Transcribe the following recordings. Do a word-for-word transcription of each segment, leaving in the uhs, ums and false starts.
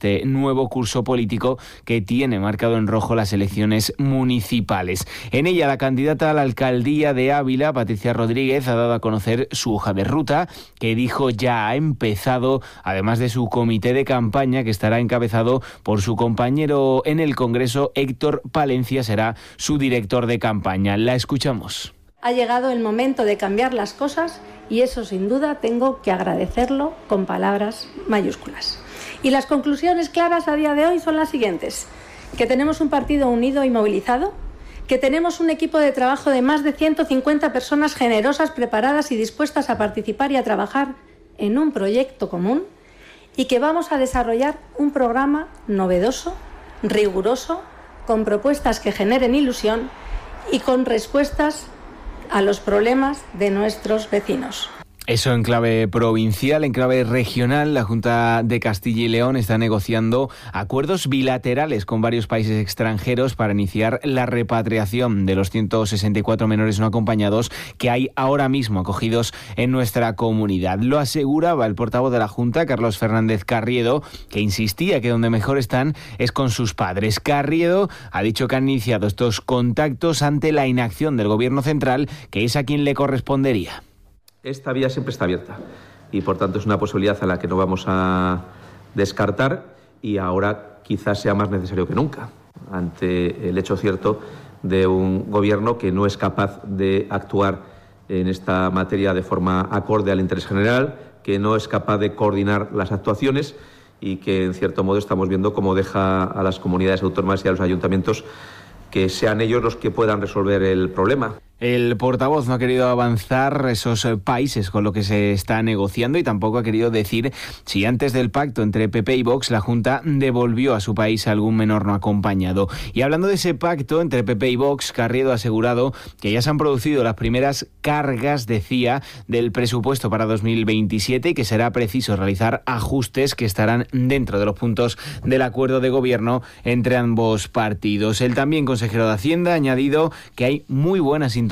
este nuevo curso político que tiene marcado en rojo las elecciones municipales. En ella, la candidata a la alcaldía de Ávila, Patricia Rodríguez, ha dado a conocer su hoja de ruta, que dijo ya ha empezado, además de su comité de campaña, que estará encabezado por su compañero en el Congreso, Héctor Palencia, será su director de campaña. La escuchamos. Ha llegado el momento de cambiar las cosas y eso sin duda tengo que agradecerlo con palabras mayúsculas. Y las conclusiones claras a día de hoy son las siguientes: que tenemos un partido unido y movilizado, que tenemos un equipo de trabajo de más de ciento cincuenta personas generosas, preparadas y dispuestas a participar y a trabajar en un proyecto común, y que vamos a desarrollar un programa novedoso, riguroso, con propuestas que generen ilusión y con respuestas a los problemas de nuestros vecinos. Eso en clave provincial. En clave regional, la Junta de Castilla y León está negociando acuerdos bilaterales con varios países extranjeros para iniciar la repatriación de los ciento sesenta y cuatro menores no acompañados que hay ahora mismo acogidos en nuestra comunidad. Lo aseguraba el portavoz de la Junta, Carlos Fernández Carriedo, que insistía que donde mejor están es con sus padres. Carriedo ha dicho que han iniciado estos contactos ante la inacción del Gobierno central, que es a quien le correspondería. Esta vía siempre está abierta y, por tanto, es una posibilidad a la que no vamos a descartar, y ahora quizás sea más necesario que nunca, ante el hecho cierto de un gobierno que no es capaz de actuar en esta materia de forma acorde al interés general, que no es capaz de coordinar las actuaciones y que, en cierto modo, estamos viendo cómo deja a las comunidades autónomas y a los ayuntamientos que sean ellos los que puedan resolver el problema. El portavoz no ha querido avanzar esos países con los que se está negociando y tampoco ha querido decir si antes del pacto entre P P y Vox la Junta devolvió a su país a algún menor no acompañado. Y hablando de ese pacto entre P P y Vox, Carriedo ha asegurado que ya se han producido las primeras cargas, decía, del presupuesto para dos mil veintisiete y que será preciso realizar ajustes que estarán dentro de los puntos del acuerdo de gobierno entre ambos partidos. El también consejero de Hacienda ha añadido que hay muy buenas sintonía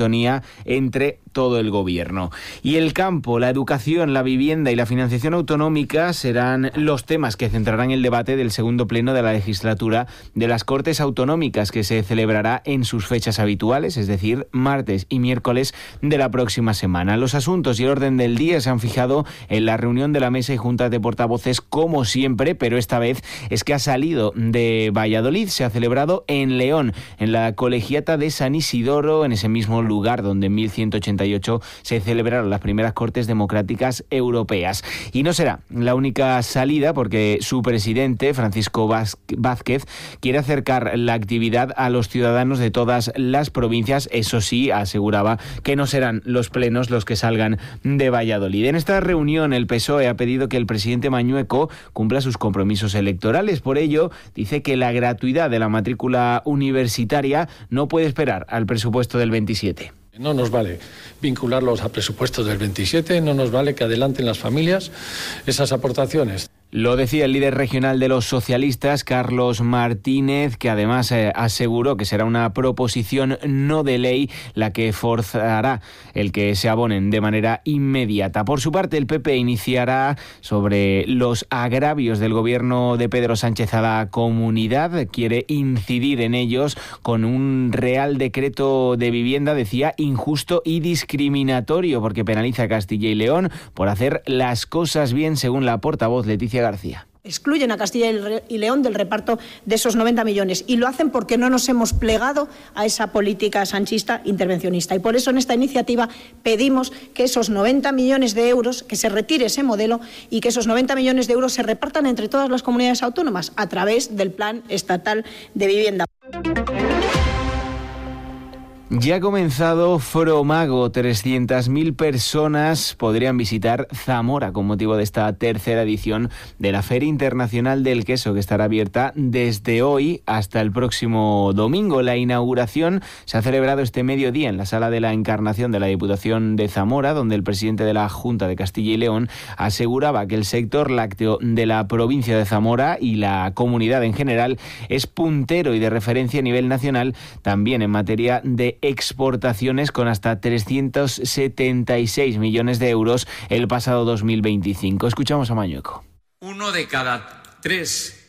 entre todo el gobierno. Y el campo, la educación, la vivienda y la financiación autonómica serán los temas que centrarán el debate del segundo pleno de la legislatura de las Cortes Autonómicas, que se celebrará en sus fechas habituales, es decir, martes y miércoles de la próxima semana. Los asuntos y el orden del día se han fijado en la reunión de la mesa y juntas de portavoces, como siempre, pero esta vez es que ha salido de Valladolid, se ha celebrado en León, en la colegiata de San Isidoro, en ese mismo lugar donde en mil ciento ochenta y ocho se celebraron las primeras Cortes Democráticas Europeas. Y no será la única salida, porque su presidente, Francisco Vázquez, quiere acercar la actividad a los ciudadanos de todas las provincias. Eso sí, aseguraba que no serán los plenos los que salgan de Valladolid. En esta reunión, el P S O E ha pedido que el presidente Mañueco cumpla sus compromisos electorales. Por ello, dice que la gratuidad de la matrícula universitaria no puede esperar al presupuesto del veintisiete. No nos vale vincularlos a presupuestos del veintisiete, no nos vale que adelanten las familias esas aportaciones. Lo decía el líder regional de los socialistas, Carlos Martínez, que además eh, aseguró que será una proposición no de ley la que forzará el que se abonen de manera inmediata. Por su parte, el P P iniciará sobre los agravios del gobierno de Pedro Sánchez a la comunidad. Quiere incidir en ellos con un Real Decreto de Vivienda, decía, injusto y discriminatorio, porque penaliza a Castilla y León por hacer las cosas bien, según la portavoz Leticia García. Excluyen a Castilla y León del reparto de esos noventa millones y lo hacen porque no nos hemos plegado a esa política sanchista intervencionista. Y por eso en esta iniciativa pedimos que esos noventa millones de euros, que se retire ese modelo y que esos noventa millones de euros se repartan entre todas las comunidades autónomas a través del Plan Estatal de Vivienda. Ya ha comenzado Fromago. trescientas mil personas podrían visitar Zamora con motivo de esta tercera edición de la Feria Internacional del Queso, que estará abierta desde hoy hasta el próximo domingo. La inauguración se ha celebrado este mediodía en la Sala de la Encarnación de la Diputación de Zamora, donde el presidente de la Junta de Castilla y León aseguraba que el sector lácteo de la provincia de Zamora y la comunidad en general es puntero y de referencia a nivel nacional, también en materia de exportaciones, con hasta trescientos setenta y seis millones de euros el pasado dos mil veinticinco. Escuchamos a Mañueco. Uno de cada tres